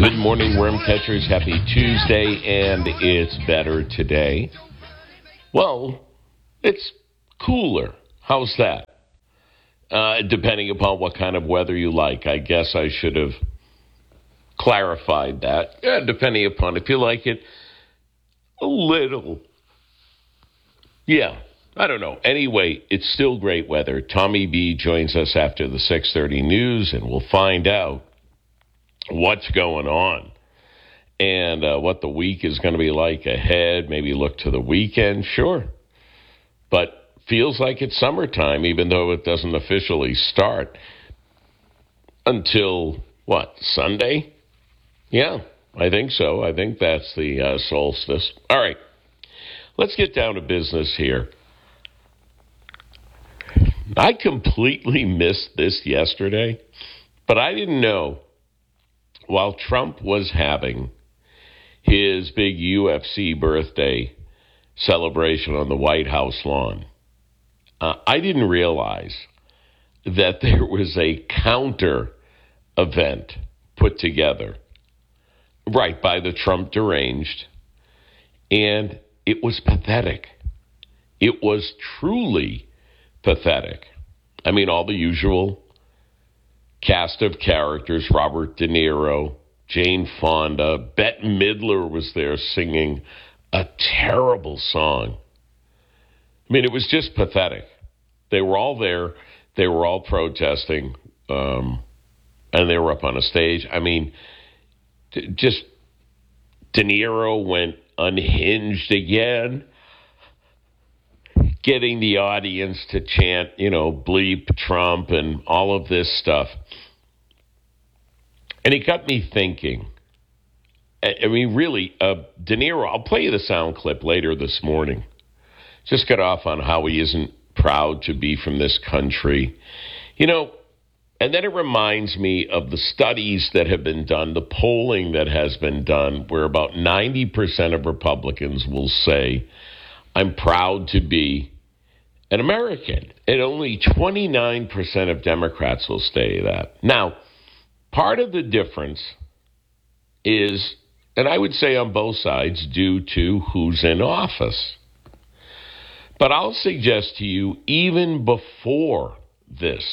Good morning, worm catchers. Happy Tuesday, and it's better today. Well, it's cooler. How's that? Depending upon what kind of weather you like. I guess I should have clarified that. Yeah, depending upon if you like it a little. Yeah, I don't know. Anyway, it's still great weather. Tommy B joins us after the 6:30 news, and we'll find out what's going on and what the week is going to be like ahead. Maybe look to the weekend, sure. But feels like it's summertime, even though it doesn't officially start until, Sunday? Yeah, I think so. I think that's the solstice. All right, let's get down to business here. I completely missed this yesterday, but I didn't know. While Trump was having his big UFC birthday celebration on the White House lawn, I didn't realize that there was a counter event put together, right, by the Trump deranged, and it was pathetic. It was truly pathetic. I mean, all the usual cast of characters: Robert De Niro, Jane Fonda, Bette Midler was there singing a terrible song. I mean, it was just pathetic. They were all there. They were all protesting, and they were up on a stage. I mean, just De Niro went unhinged again, getting the audience to chant, bleep Trump and all of this stuff. And it got me thinking. I mean, really, De Niro, I'll play you the sound clip later this morning. Just got off on how he isn't proud to be from this country. And then it reminds me of the studies that have been done, the polling that has been done, where about 90% of Republicans will say, I'm proud to be an American. And only 29% of Democrats will say that. Now, part of the difference is, and I would say on both sides, due to who's in office. But I'll suggest to you, even before this,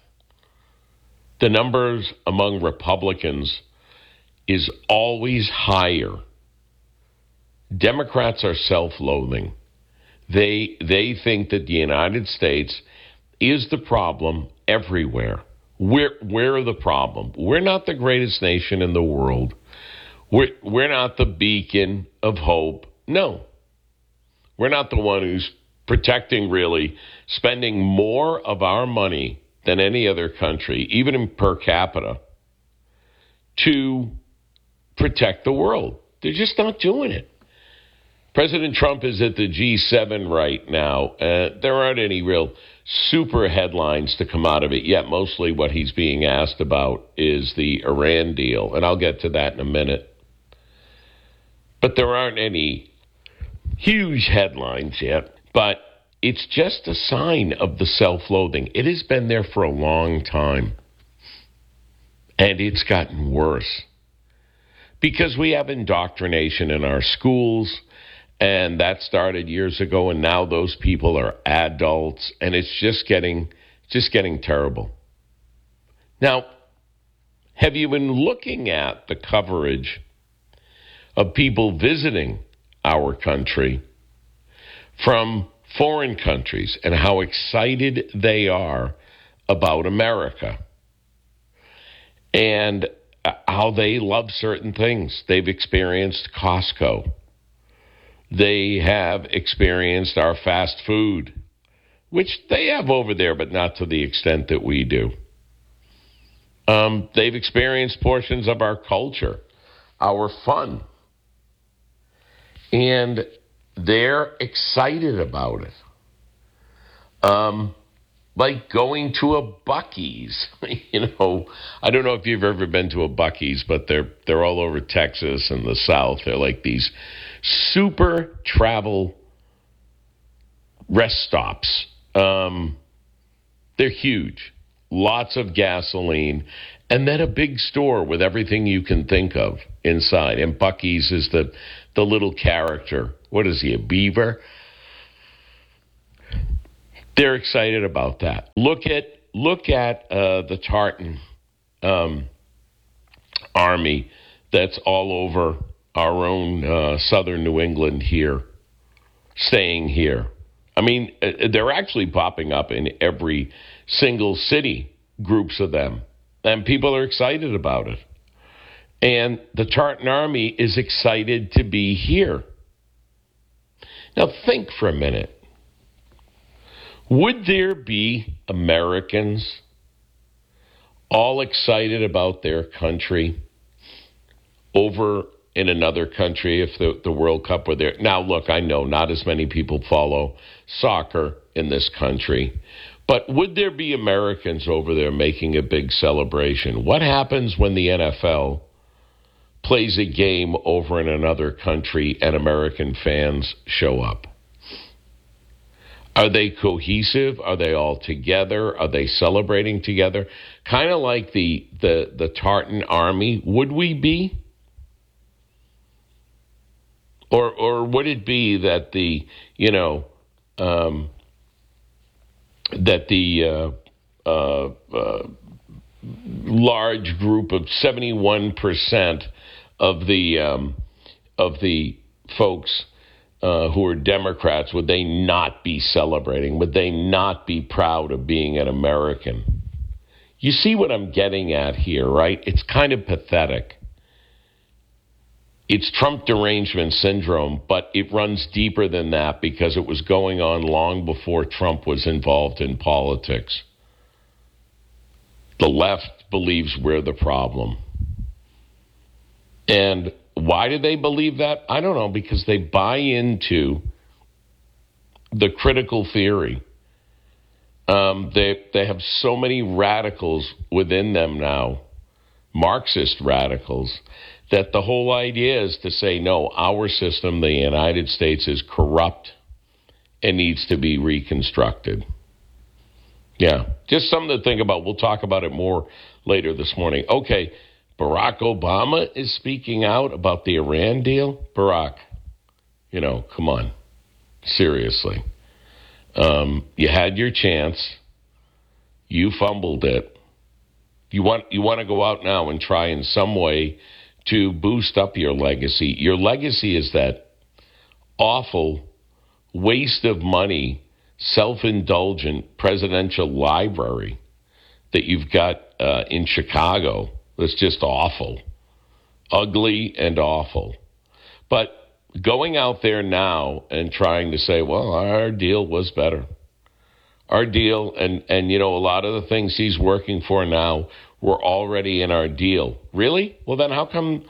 the numbers among Republicans is always higher. Democrats are self-loathing. They think that the United States is the problem everywhere. We're the problem. We're not the greatest nation in the world. We're not the beacon of hope. No. We're not the one who's protecting, really, spending more of our money than any other country, even in per capita, to protect the world. They're just not doing it. President Trump is at the G7 right now. There aren't any real super headlines to come out of it yet. Mostly what he's being asked about is the Iran deal, and I'll get to that in a minute. But there aren't any huge headlines yet. But it's just a sign of the self-loathing. It has been there for a long time. And it's gotten worse. Because we have indoctrination in our schools, and that started years ago, and now those people are adults, and it's just getting terrible. Now, have you been looking at the coverage of people visiting our country from foreign countries and how excited they are about America and how they love certain things? They've experienced Costco. They have experienced our fast food, which they have over there, but not to the extent that we do. They've experienced portions of our culture, our fun. And they're excited about it. Like going to a Buc-ee's. I don't know if you've ever been to a Buc-ee's, but they're all over Texas and the South. They're like these super travel rest stops. They're huge. Lots of gasoline, And then a big store with everything you can think of inside. And Buc-ee's is the little character. What is he, a beaver? They're excited about that. Look at the tartan army that's all over our own southern New England here, staying here. I mean, they're actually popping up in every single city, groups of them. And people are excited about it. And the Tartan Army is excited to be here. Now think for a minute. Would there be Americans all excited about their country over in another country if the World Cup were there? Now, look, I know not as many people follow soccer in this country. But would there be Americans over there making a big celebration? What happens when the NFL plays a game over in another country and American fans show up? Are they cohesive? Are they all together? Are they celebrating together? Kind of like the Tartan Army. Would we be? Or would it be that the large group of 71% of the folks who are Democrats, would they not be celebrating? Would they not be proud of being an American? You see what I'm getting at here, right? It's kind of pathetic. It's Trump derangement syndrome, but it runs deeper than that because it was going on long before Trump was involved in politics. The left believes we're the problem. And why do they believe that? I don't know, because they buy into the critical theory. They have so many radicals within them now, Marxist radicals, that the whole idea is to say, no, our system, the United States, is corrupt and needs to be reconstructed. Yeah, just something to think about. We'll talk about it more later this morning. Okay, Barack Obama is speaking out about the Iran deal. Barack, come on. Seriously. You had your chance. You fumbled it. You want to go out now and try in some way to boost up your legacy. Your legacy is that awful waste of money, self-indulgent presidential library that you've got in Chicago. That's just awful, ugly and awful. But going out there now and trying to say, well, our deal was better. Our deal, and a lot of the things he's working for now were already in our deal. Really? Well, then how come,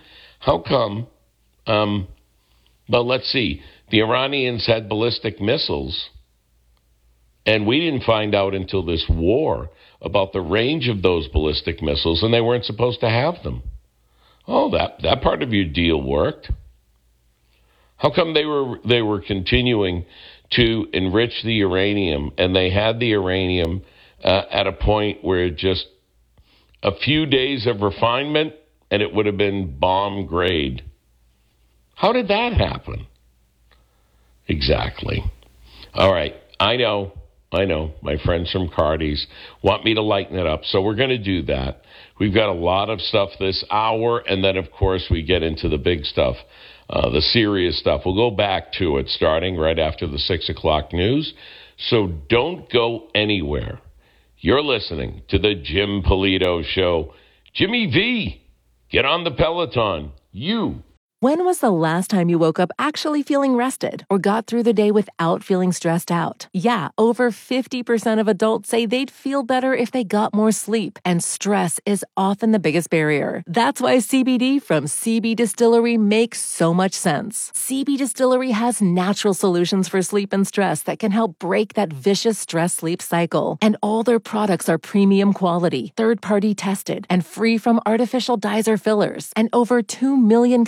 well, let's see. The Iranians had ballistic missiles, and we didn't find out until this war about the range of those ballistic missiles, and they weren't supposed to have them. Oh, that part of your deal worked. How come they were continuing to enrich the uranium, and they had the uranium at a point where just a few days of refinement and it would have been bomb grade? How did that happen? Exactly. All right. I know. My friends from Cardi's want me to lighten it up, so we're going to do that. We've got a lot of stuff this hour, and then, of course, we get into the big stuff, the serious stuff. We'll go back to it starting right after the 6 o'clock news, so don't go anywhere. You're listening to the Jim Polito Show. Jimmy V, get on the Peloton. When was the last time you woke up actually feeling rested or got through the day without feeling stressed out? Yeah, over 50% of adults say they'd feel better if they got more sleep, and stress is often the biggest barrier. That's why CBD from CB Distillery makes so much sense. CB Distillery has natural solutions for sleep and stress that can help break that vicious stress-sleep cycle. And all their products are premium quality, third-party tested, and free from artificial dyes or fillers. And over 2 million customers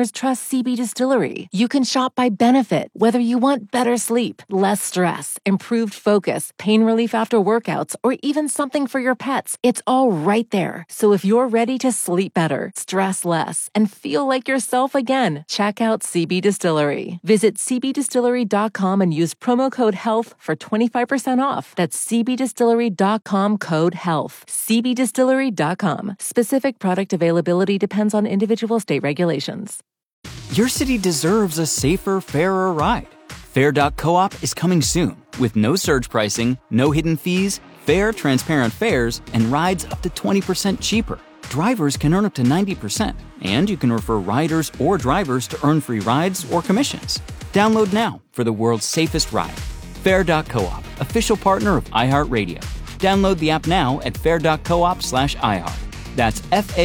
customers trust CB Distillery. You can shop by benefit, whether you want better sleep, less stress, improved focus, pain relief after workouts, or even something for your pets. It's all right there. So if you're ready to sleep better, stress less, and feel like yourself again, check out CB Distillery. Visit cbdistillery.com and use promo code HEALTH for 25% off. That's cbdistillery.com, code HEALTH. cbdistillery.com. Specific product availability depends on individual state regulations. Your city deserves a safer, fairer ride. Fair.coop is coming soon with no surge pricing, no hidden fees, fair, transparent fares, and rides up to 20% cheaper. Drivers can earn up to 90%, and you can refer riders or drivers to earn free rides or commissions. Download now for the world's safest ride. Fair.coop, official partner of iHeartRadio. Download the app now at fair.coop/iHeart. That's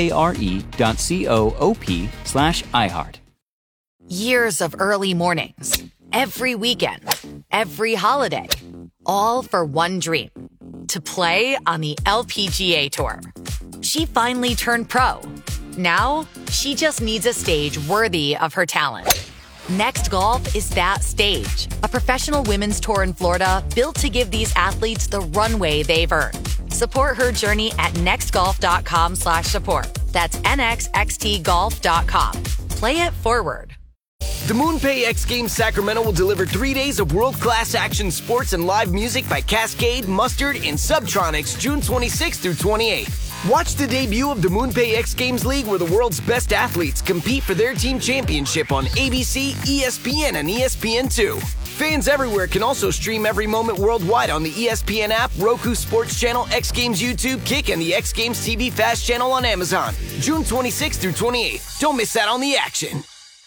FARE.coop/iHeart. Years of early mornings, every weekend, every holiday, all for one dream, to play on the LPGA Tour. She finally turned pro. Now, she just needs a stage worthy of her talent. Next Golf is that stage, a professional women's tour in Florida built to give these athletes the runway they've earned. Support her journey at nextgolf.com/support. That's nxxtgolf.com. Play it forward. The MoonPay X Games Sacramento will deliver 3 days of world-class action sports and live music by Cascade, Mustard, and Subtronics June 26th through 28th. Watch the debut of the MoonPay X Games League, where the world's best athletes compete for their team championship on ABC, ESPN, and ESPN2. Fans everywhere can also stream every moment worldwide on the ESPN app, Roku Sports Channel, X Games YouTube, Kick, and the X Games TV Fast Channel on Amazon. June 26th through 28th. Don't miss out on the action.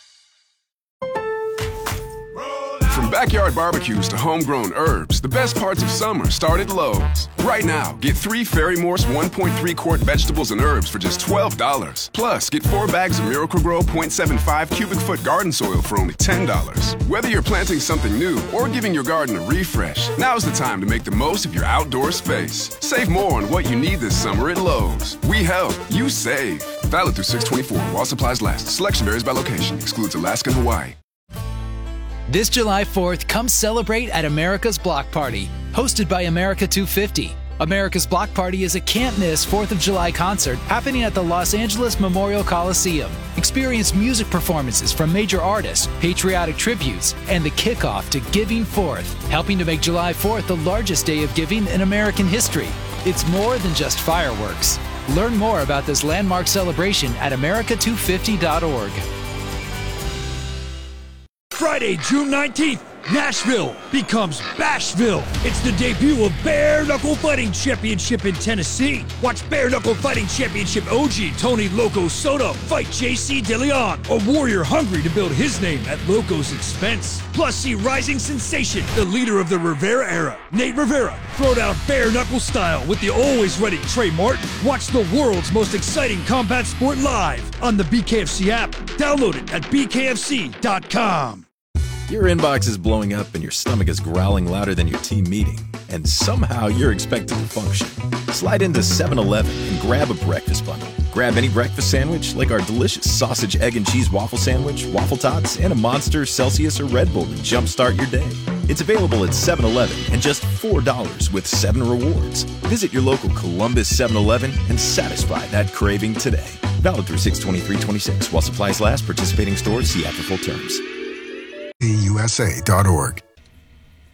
From backyard barbecues to homegrown herbs, the best parts of summer start at Lowe's. Right now, get 3 Ferry Morse 1.3-quart vegetables and herbs for just $12. Plus, get 4 bags of Miracle-Gro 0.75 cubic foot garden soil for only $10. Whether you're planting something new or giving your garden a refresh, now's the time to make the most of your outdoor space. Save more on what you need this summer at Lowe's. We help, you save. Valid through 6/24 while supplies last. Selection varies by location. Excludes Alaska and Hawaii. This July 4th, come celebrate at America's Block Party, hosted by America 250. America's Block Party is a can't-miss 4th of July concert happening at the Los Angeles Memorial Coliseum. Experience music performances from major artists, patriotic tributes, and the kickoff to Giving Forth, helping to make July 4th the largest day of giving in American history. It's more than just fireworks. Learn more about this landmark celebration at america250.org. Friday, June 19th, Nashville becomes Bashville. It's the debut of Bare Knuckle Fighting Championship in Tennessee. Watch Bare Knuckle Fighting Championship OG Tony Loco Soto fight JC DeLeon, a warrior hungry to build his name at Loco's expense. Plus, see rising sensation, the leader of the Rivera era, Nate Rivera, throw down bare knuckle style with the always ready Trey Martin. Watch the world's most exciting combat sport live on the BKFC app. Download it at bkfc.com. Your inbox is blowing up and your stomach is growling louder than your team meeting, and somehow you're expected to function. Slide into 7-Eleven and grab a breakfast bundle. Grab any breakfast sandwich like our delicious sausage, egg, and cheese waffle sandwich, waffle tots, and a Monster, Celsius, or Red Bull to jumpstart your day. It's available at 7-Eleven and just $4 with 7 rewards. Visit your local Columbus 7-Eleven and satisfy that craving today. Valid through 6/23/26 while supplies last. Participating stores see app for full terms. USA.org.